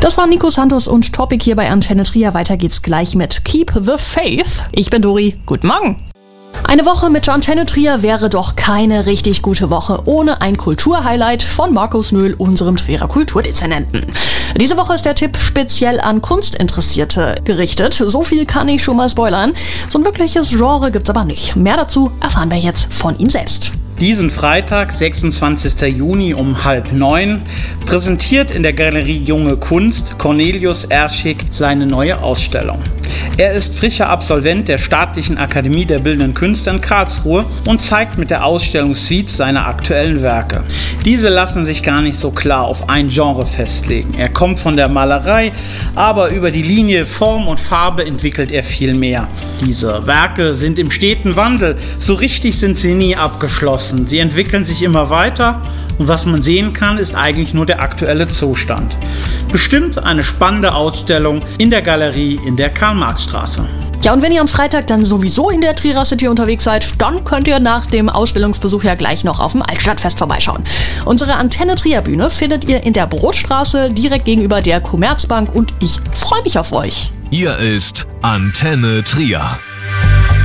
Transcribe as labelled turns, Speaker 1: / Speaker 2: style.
Speaker 1: Das waren Nico Santos und Topic hier bei Antenne Trier. Weiter geht's gleich mit Keep the Faith. Ich bin Dori. Guten Morgen. Eine Woche mit Antenne Trier wäre doch keine richtig gute Woche ohne ein Kulturhighlight von Markus Nöhl, unserem Trierer Kulturdezernenten. Diese Woche ist der Tipp speziell an Kunstinteressierte gerichtet. So viel kann ich schon mal spoilern. So ein wirkliches Genre gibt's aber nicht. Mehr dazu erfahren wir jetzt von ihm selbst.
Speaker 2: Diesen Freitag, 26. Juni um 8:30, präsentiert in der Galerie Junge Kunst Cornelius Erschig seine neue Ausstellung. Er ist frischer Absolvent der Staatlichen Akademie der Bildenden Künste in Karlsruhe und zeigt mit der Ausstellung Suite seine aktuellen Werke. Diese lassen sich gar nicht so klar auf ein Genre festlegen. Er kommt von der Malerei, aber über die Linie Form und Farbe entwickelt er viel mehr. Diese Werke sind im steten Wandel, so richtig sind sie nie abgeschlossen. Sie entwickeln sich immer weiter und was man sehen kann, ist eigentlich nur der aktuelle Zustand. Bestimmt eine spannende Ausstellung in der Galerie in der Karl-Marx-Straße.
Speaker 1: Ja, und wenn ihr am Freitag dann sowieso in der Trierer City unterwegs seid, dann könnt ihr nach dem Ausstellungsbesuch ja gleich noch auf dem Altstadtfest vorbeischauen. Unsere Antenne Trier Bühne findet ihr in der Brotstraße direkt gegenüber der Commerzbank und ich freue mich auf euch.
Speaker 3: Hier ist Antenne Trier.